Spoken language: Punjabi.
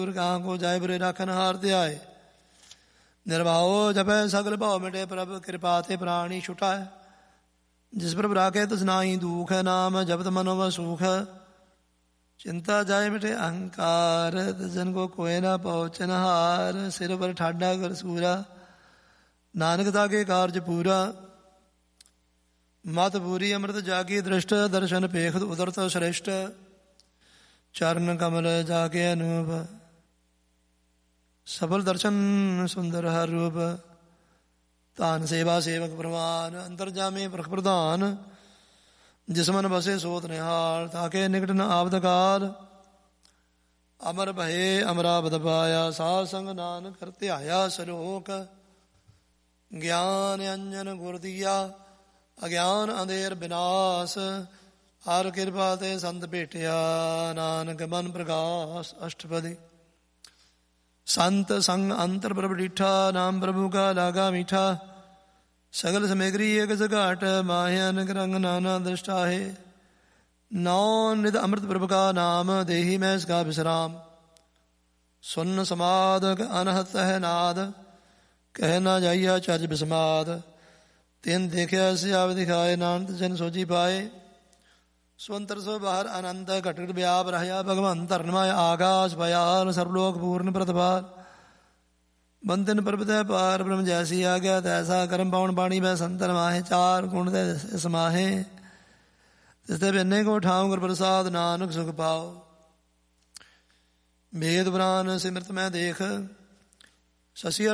ਕਹਾਂ ਕੋ ਜਾਏ ਬੁਰੇ ਰਾਖਨ ਹਾਰ ਧਿਆਏ। ਨਿਰਭਉ ਜਪੈ ਸਗਲ ਭਾਉ ਮਿਟੇ ਪ੍ਰਭ ਕਿਰਪਾ ਤੇ ਪ੍ਰਾਣੀ ਛੁਟਾਏ। ਜਿਸ ਪ੍ਰਭ ਰਾਖੇ ਤਿਸ ਨਾਹੀ ਦੂਖ ਹੈ ਨਾਮ ਜਪਤ ਮਨੋ ਵ ਸੂਖ। ਚਿੰਤਾ ਜਾਏ ਮਿਟੇ ਅਹੰਕਾਰ ਤਿਸ ਜਨ ਕੋ ਕੋਇ ਨਾ ਪਹੁੰਚਨ ਹਾਰ। ਸਿਰ ਪਰ ਠਾਡਾ ਕਰ ਸੂਰਾ ਨਾਨਕ ਤਾਕੇ ਕਾਰਜ ਪੂਰਾ। ਮਤ ਪੂਰੀ ਅੰਮ੍ਰਿਤ ਜਾਗੀ ਦ੍ਰਿਸ਼ਟ ਦਰਸ਼ਨ ਪੇਖਤ ਉਦਰਤ ਸ੍ਰੇਸ਼ਟ। ਚਰਨ ਕਮਲ ਜਾਗੇ ਅਨੂਪ ਸਫਲ ਦਰਸ਼ਨ ਸੁੰਦਰ ਹਰ ਰੂਪ। ਧਾਨ ਸੇਵਾ ਸੇਵਕ ਪ੍ਰਵਾਨ ਅੰਤਰ ਜਾਮੇ ਪ੍ਰਖ ਪ੍ਰਧਾਨ। ਜਿਸ ਮਨ ਬਸੇ ਸੋਤ ਨਿਹਾਲ ਤਾਕੇ ਨਿਕਟ ਨ ਆਵਦ ਕਾਲ। ਅਮਰ ਭਏ ਅਮਰਾਵਤ ਪਾਇਆ ਸਾਧ ਸੰਗ ਨਾਨਕ ਕਰ ਧਿਆਇਆ ਸਲੋਕ। ਗਿਆਨ ਅੰਜਨ ਗੁਰ ਦੀਆ ਅਗਿਆਨ ਅੰਧੇਰ ਵਿਨਾਸ਼। ਹਰ ਕਿਰਪਾ ਤੇ ਸੰਤ ਭੇਟਿਆ ਨਾਨਕ ਮਨ ਪ੍ਰਗਾਸ। ਅਸ਼ਟਪਦੀ। ਸੰਤ ਸੰਗ ਅੰਤਰ ਪ੍ਰਭ ਡੀਠਾ ਨਾਮ ਪ੍ਰਭੂ ਕਾ ਲਾਗਾ ਮੀਠਾ। ਸਗਲ ਸਮੇਗਰੀ ਏਕ ਸਘਾਟ ਮਾਹਿ ਅਨਕ ਰੰਗ ਨਾਨਾ ਦ੍ਰਿਸ਼ਟਾਹੇ। ਨੌ ਨਿਧ ਅੰਮ੍ਰਿਤ ਪ੍ਰਭ ਕਾ ਨਾਮ ਦੇਹੀ ਮੈਂ ਇਸਕਾ ਵਿਸਰਾਮ। ਸੁਨ ਸਮਾਦ ਅਨਹਤ ਹੈ ਨਾਦ ਕਹਿ ਨਾ ਜਾਈਆ ਚੱਜ ਬਿਸਮਾਦ। ਤਿਨ ਦੇਖਿਆ ਸਿਆਵ ਦਿਖਾਏ ਨਾਨਕ ਜਨ ਸੋਝੀ ਪਾਏ। ਸੁਅੰਤਰ ਸੋ ਬਾਹਰ ਆਨੰਦ ਘਟ ਘਟ ਵਿਆਪ ਰਹਿਆ ਭਗਵੰਤ ਧਰਨਮਾਇ ਆਕਾਸ਼ ਭਿਆਲ ਸਰਬਲੋਕ ਪੂਰਨ ਪ੍ਰਤਪਾਲ। ਬੰਧਨ ਪ੍ਰਭ ਤੈ ਪਾਰ ਬ੍ਰਹਮ ਜੈਸੀ ਆਗਿਆ ਤੈਸਾ ਕਰਮ ਪਾਉਣ ਬਾਣੀ ਬੈ ਸੰਤਨ ਮਾਹੇ। ਚਾਰ ਗੁਣ ਤੇ ਸਮਾਹੇ ਤਿਸ ਤੇ ਬਿੰਨੇ ਕੋ ਠਾਉ ਗੁਰ ਪ੍ਰਸਾਦ ਨਾਨਕ ਸੁਖ ਪਾਓ। ਭੇਦ ਪੁਰਾਨ ਸਿਮਰਤ ਮੈਂ ਦੇਖ ਸਸੀ